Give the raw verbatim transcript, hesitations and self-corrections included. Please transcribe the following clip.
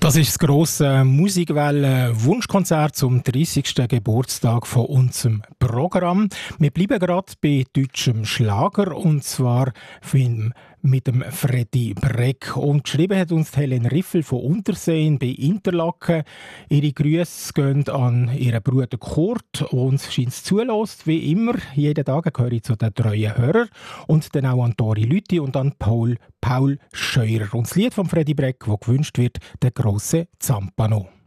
Das ist das grosse Musikwelle-Wunschkonzert zum dreißigsten Geburtstag von unserem Programm. Wir bleiben gerade bei deutschem Schlager und zwar mit dem Freddy Breck. Und geschrieben hat uns Helen Riffel von Unterseen bei Interlaken. Ihre Grüße gehen an ihren Bruder Kurt und scheint es zulässt, wie immer. Jeden Tag gehöre ich zu den treuen Hörern. Und dann auch an Dori Lüthi und an Paul, Paul Scheurer. Und das Lied von Freddy Breck, das gewünscht wird, der grosse Zampano.